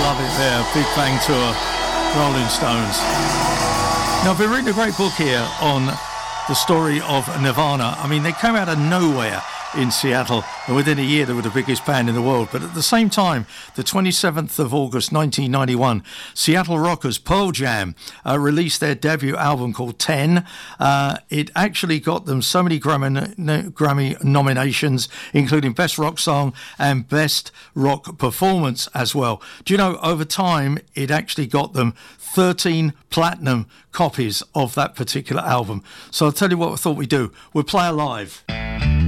love it there. Big Bang Tour, Rolling Stones. Now, I've been reading a great book here on the story of Nirvana. I mean, they came out of nowhere in Seattle, and within a year they were the biggest band in the world. But at the same time, the 27th of August 1991, Seattle rockers Pearl Jam released their debut album called 10. It actually got them so many Grammy nominations, including Best Rock Song and Best Rock Performance as well. Do you know, over time, it actually got them 13 platinum copies of that particular album. So I'll tell you what I thought we'd do. We'll play a live.